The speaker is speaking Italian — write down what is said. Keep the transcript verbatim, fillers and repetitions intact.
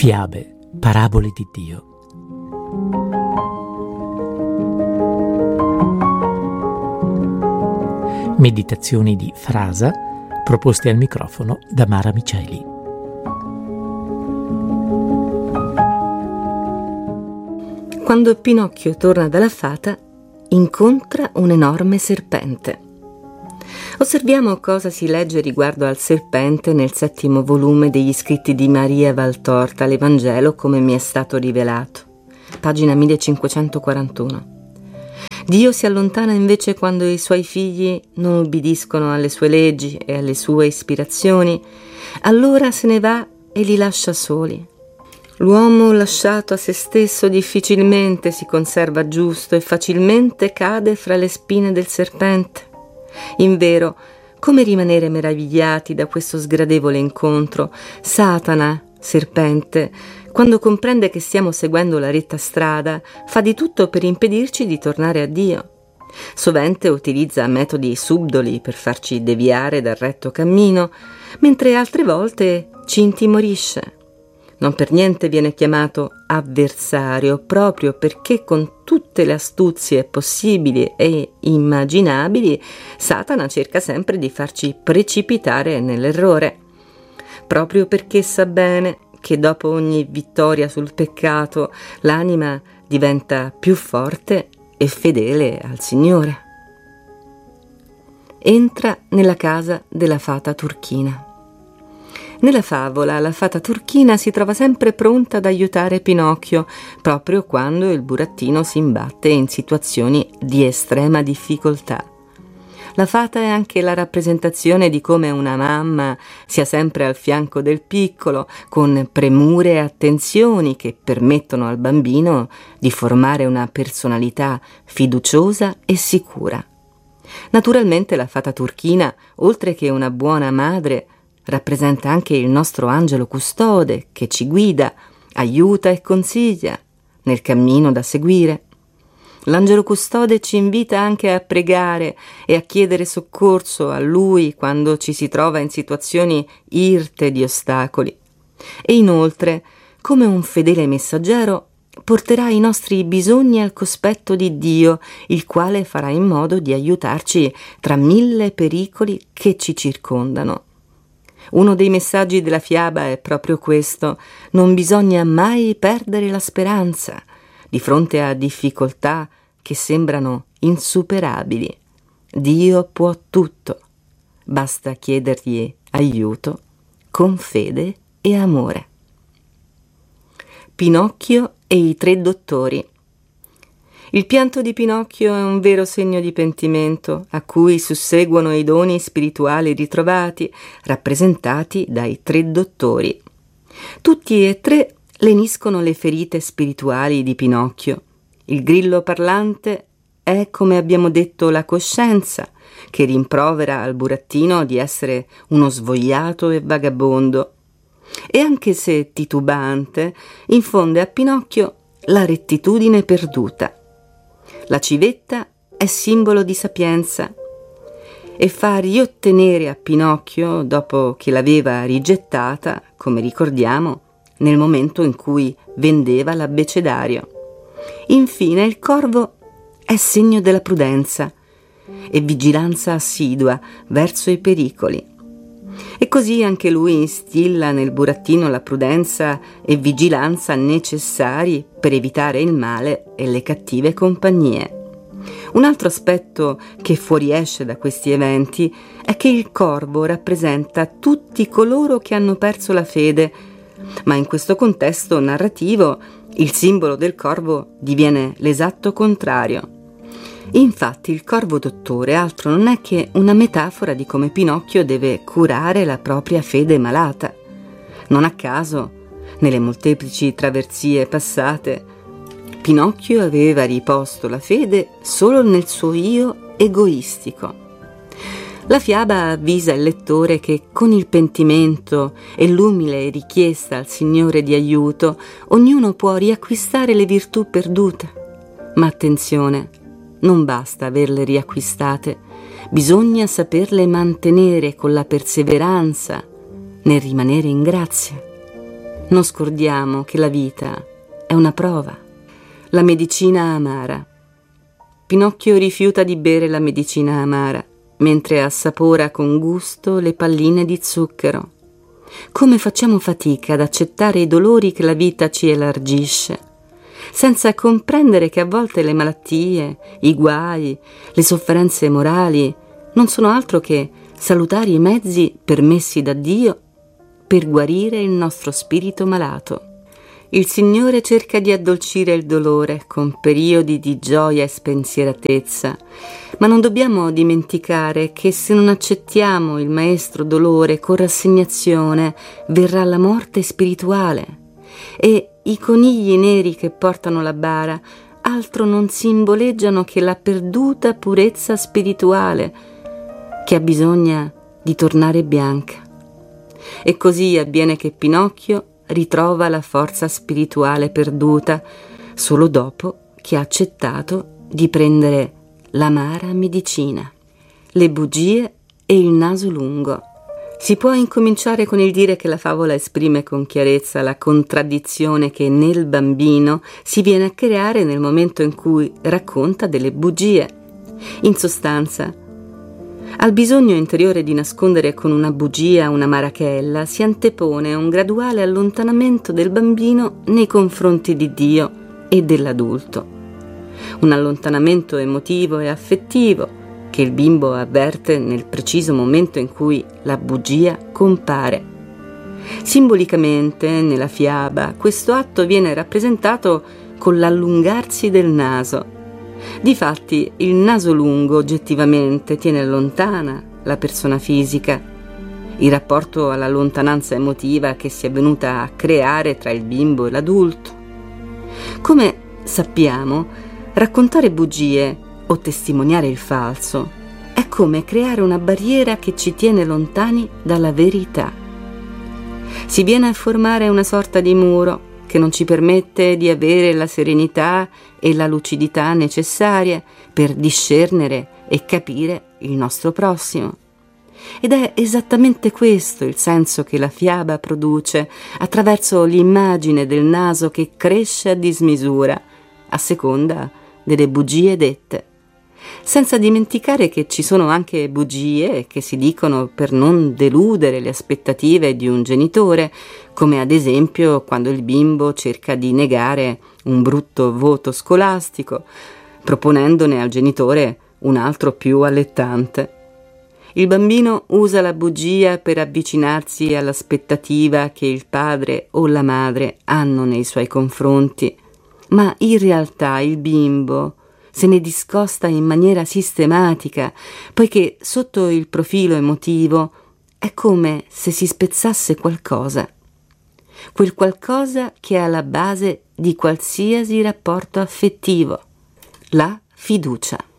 Fiabe, parabole di Dio. Meditazioni di Frasa proposte al microfono da Mara Miceli. Quando Pinocchio torna dalla fata, incontra un enorme serpente. Osserviamo cosa si legge riguardo al serpente nel settimo volume degli scritti di Maria Valtorta, l'Evangelo come mi è stato rivelato, pagina millecinquecentoquarantuno. Dio si allontana invece quando i suoi figli non ubbidiscono alle sue leggi e alle sue ispirazioni, allora se ne va e li lascia soli. L'uomo lasciato a se stesso difficilmente si conserva giusto e facilmente cade fra le spine del serpente. Invero, come rimanere meravigliati da questo sgradevole incontro, Satana, serpente, quando comprende che stiamo seguendo la retta strada, fa di tutto per impedirci di tornare a Dio. Sovente utilizza metodi subdoli per farci deviare dal retto cammino, mentre altre volte ci intimorisce. Non per niente viene chiamato avversario, proprio perché con tutte le astuzie possibili e immaginabili, Satana cerca sempre di farci precipitare nell'errore. Proprio perché sa bene che dopo ogni vittoria sul peccato, l'anima diventa più forte e fedele al Signore. Entra nella casa della fata turchina. Nella favola, la fata turchina si trova sempre pronta ad aiutare Pinocchio, proprio quando il burattino si imbatte in situazioni di estrema difficoltà. La fata è anche la rappresentazione di come una mamma sia sempre al fianco del piccolo, con premure e attenzioni che permettono al bambino di formare una personalità fiduciosa e sicura. Naturalmente la fata turchina, oltre che una buona madre, rappresenta anche il nostro angelo custode che ci guida, aiuta e consiglia nel cammino da seguire. L'angelo custode ci invita anche a pregare e a chiedere soccorso a lui quando ci si trova in situazioni irte di ostacoli. E inoltre, come un fedele messaggero, porterà i nostri bisogni al cospetto di Dio, il quale farà in modo di aiutarci tra mille pericoli che ci circondano. Uno dei messaggi della fiaba è proprio questo: non bisogna mai perdere la speranza di fronte a difficoltà che sembrano insuperabili. Dio può tutto, basta chiedergli aiuto con fede e amore. Pinocchio e i tre dottori. Il pianto di Pinocchio è un vero segno di pentimento, a cui susseguono i doni spirituali ritrovati, rappresentati dai tre dottori. Tutti e tre leniscono le ferite spirituali di Pinocchio. Il grillo parlante è, come abbiamo detto, la coscienza, che rimprovera al burattino di essere uno svogliato e vagabondo. E anche se titubante, infonde a Pinocchio la rettitudine perduta. La civetta è simbolo di sapienza e fa riottenere a Pinocchio, dopo che l'aveva rigettata, come ricordiamo, nel momento in cui vendeva l'abbecedario. Infine il corvo è segno della prudenza e vigilanza assidua verso i pericoli. E così anche lui instilla nel burattino la prudenza e vigilanza necessari per evitare il male e le cattive compagnie. Un altro aspetto che fuoriesce da questi eventi è che il corvo rappresenta tutti coloro che hanno perso la fede, ma in questo contesto narrativo il simbolo del corvo diviene l'esatto contrario. Infatti il corvo dottore altro non è che una metafora di come Pinocchio deve curare la propria fede malata. Non a caso, nelle molteplici traversie passate, Pinocchio aveva riposto la fede solo nel suo io egoistico. La fiaba avvisa il lettore che con il pentimento e l'umile richiesta al Signore di aiuto, ognuno può riacquistare le virtù perdute. Ma attenzione, non basta averle riacquistate, bisogna saperle mantenere con la perseveranza nel rimanere in grazia. Non scordiamo che la vita è una prova. La medicina amara. Pinocchio rifiuta di bere la medicina amara, mentre assapora con gusto le palline di zucchero. Come facciamo fatica ad accettare i dolori che la vita ci elargisce, senza comprendere che a volte le malattie, i guai, le sofferenze morali non sono altro che salutari mezzi permessi da Dio per guarire il nostro spirito malato. Il Signore cerca di addolcire il dolore con periodi di gioia e spensieratezza, ma non dobbiamo dimenticare che se non accettiamo il maestro dolore con rassegnazione, verrà la morte spirituale. E i conigli neri che portano la bara altro non simboleggiano che la perduta purezza spirituale, che ha bisogno di tornare bianca. E così avviene che Pinocchio ritrova la forza spirituale perduta solo dopo che ha accettato di prendere l'amara medicina, le bugie e il naso lungo. Si può incominciare con il dire che la favola esprime con chiarezza la contraddizione che nel bambino si viene a creare nel momento in cui racconta delle bugie. In sostanza, al bisogno interiore di nascondere con una bugia una marachella si antepone un graduale allontanamento del bambino nei confronti di Dio e dell'adulto. Un allontanamento emotivo e affettivo che il bimbo avverte nel preciso momento in cui la bugia compare. Simbolicamente, nella fiaba, questo atto viene rappresentato con l'allungarsi del naso. Difatti, il naso lungo oggettivamente tiene lontana la persona fisica. Il rapporto alla lontananza emotiva che si è venuta a creare tra il bimbo e l'adulto. Come sappiamo, raccontare bugie o testimoniare il falso è come creare una barriera che ci tiene lontani dalla verità. Si viene a formare una sorta di muro che non ci permette di avere la serenità e la lucidità necessarie per discernere e capire il nostro prossimo. Ed è esattamente questo il senso che la fiaba produce attraverso l'immagine del naso che cresce a dismisura, a seconda delle bugie dette. Senza dimenticare che ci sono anche bugie che si dicono per non deludere le aspettative di un genitore, come ad esempio quando il bimbo cerca di negare un brutto voto scolastico, proponendone al genitore un altro più allettante. Il bambino usa la bugia per avvicinarsi all'aspettativa che il padre o la madre hanno nei suoi confronti, ma in realtà il bimbo se ne discosta in maniera sistematica, poiché sotto il profilo emotivo è come se si spezzasse qualcosa, quel qualcosa che è alla base di qualsiasi rapporto affettivo, la fiducia.